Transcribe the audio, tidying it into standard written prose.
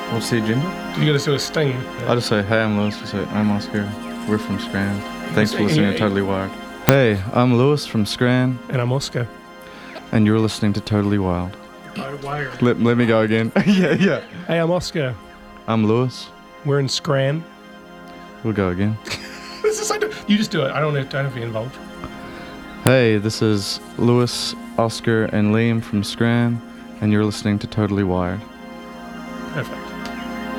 What's the agenda? You got to do a sting. I'll just say, hey, I'm Lewis. Just say, I'm Oscar. We're from Scran. Thanks for listening to Hey. Totally Wired. Hey, I'm Lewis from Scran, And I'm Oscar. and you're listening to Totally Wild. Wired. Let me go again. yeah. Hey, I'm Oscar. I'm Lewis. We're in Scran. We'll go again. This is like you just do it. I don't have to be involved. Hey, this is Lewis, Oscar, and Liam from Scran, and you're listening to Totally Wired. Perfect.